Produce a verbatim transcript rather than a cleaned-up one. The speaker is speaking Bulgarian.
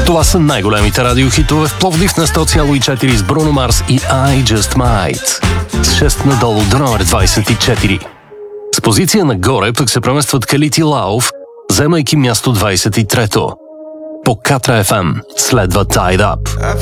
Това са най-големите радиохитове в Пловдив на сто цяло и четири с Бруно Марс и I Just Might. С шест надолу до номер двадесет и четири. С позиция нагоре пък се преместват Калити Лаов, вземайки място двадесет и трето. По Катра Еф Ем следва Tied Up.